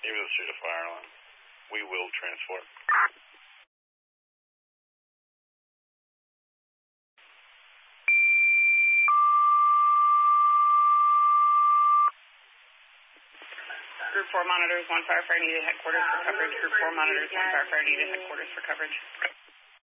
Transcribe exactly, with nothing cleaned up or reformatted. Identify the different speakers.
Speaker 1: Even the street of fire alarm. We will transport.
Speaker 2: Group four monitors, one firefighter needed headquarters for coverage. Group four monitors, one firefighter needed headquarters for coverage.